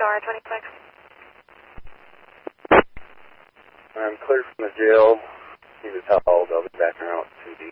Nora 26. I'm clear from the jail. He was held. I'll be back around 2D.